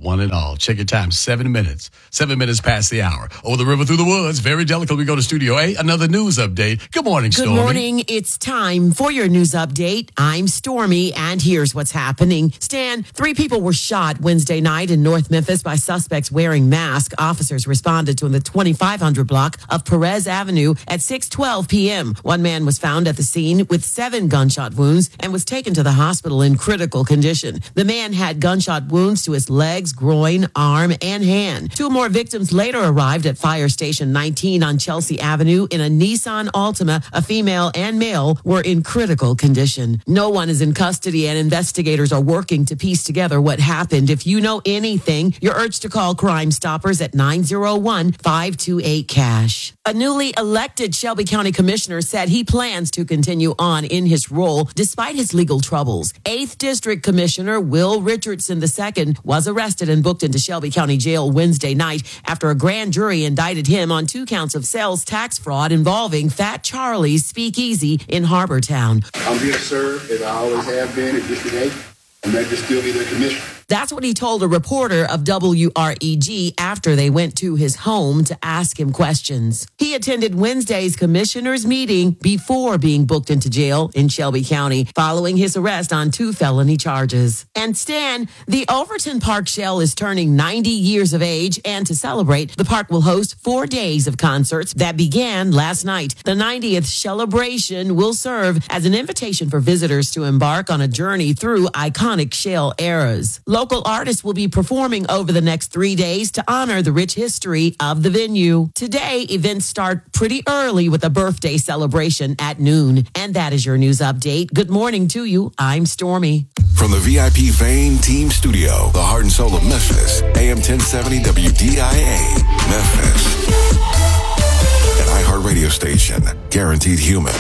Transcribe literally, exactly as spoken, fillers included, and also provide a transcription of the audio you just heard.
One and all. Check your time. Seven minutes. Seven minutes past the hour. Over the river, through the woods. Very delicate. We go to Studio A. Another news update. Good morning, Good Stormy. Good morning. It's time for your news update. I'm Stormy, and here's what's happening. Stan, three people were shot Wednesday night in North Memphis by suspects wearing masks. Officers responded to the twenty-five hundred block of Perez Avenue at six twelve p.m. One man was found at the scene with seven gunshot wounds and was taken to the hospital in critical condition. The man had gunshot wounds to his legs, groin, arm, and hand. Two more victims later arrived at Fire Station nineteen on Chelsea Avenue in a Nissan Altima. A female and male were in critical condition. No one is in custody, and investigators are working to piece together what happened. If you know anything, you're urged to call Crime Stoppers at nine oh one, five two eight, cash. A newly elected Shelby County Commissioner said he plans to continue on in his role despite his legal troubles. eighth District Commissioner Will Richardson the second was arrested and booked into Shelby County Jail Wednesday night after a grand jury indicted him on two counts of sales tax fraud involving Fat Charlie's Speakeasy in Harbortown. I'm here to serve, as I always have been at District eight. I'm ready to still be their commissioner. That's what he told a reporter of W R E G after they went to his home to ask him questions. He attended Wednesday's commissioners' meeting before being booked into jail in Shelby County following his arrest on two felony charges. And Stan, the Overton Park Shell is turning ninety years of age, and to celebrate, the park will host four days of concerts that began last night. The ninetieth celebration will serve as an invitation for visitors to embark on a journey through iconic Shell eras. Local artists will be performing over the next three days to honor the rich history of the venue. Today, events start pretty early with a birthday celebration at noon. And that is your news update. Good morning to you. I'm Stormy. From the V I P Vein Team Studio, the heart and soul of Memphis, A M ten seventy W D I A, Memphis. An iHeart radio station, guaranteed human.